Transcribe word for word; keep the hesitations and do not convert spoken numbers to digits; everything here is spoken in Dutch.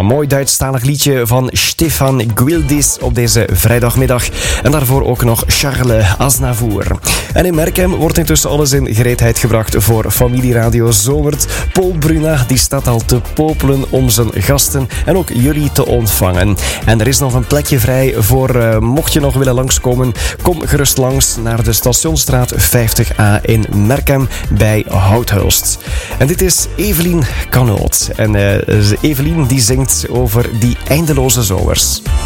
mooi Duitsstalig liedje van Stefan Gwildis op deze vrijdagmiddag. En daarvoor ook nog Charles Aznavour. En in Merkem wordt intussen alles in gereedheid gebracht voor Familieradio Zomert. Paul Bruna die staat al te popelen om zijn gasten en ook jullie te ontvangen. En er is nog een plekje vrij voor, uh, mocht je nog willen langskomen, kom gerust langs naar de Stationsstraat vijftig A in Merkem bij Houthulst. En dit is Evelien Canoot. En uh, Evelien die zingt over die eindeloze zomers.